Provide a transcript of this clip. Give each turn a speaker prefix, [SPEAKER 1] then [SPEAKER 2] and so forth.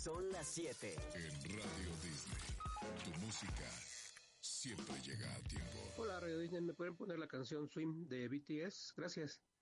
[SPEAKER 1] Son las 7.
[SPEAKER 2] En Radio Disney, tu música siempre llega a tiempo.
[SPEAKER 3] Hola Radio Disney, ¿me pueden poner la canción Swim de BTS? Gracias.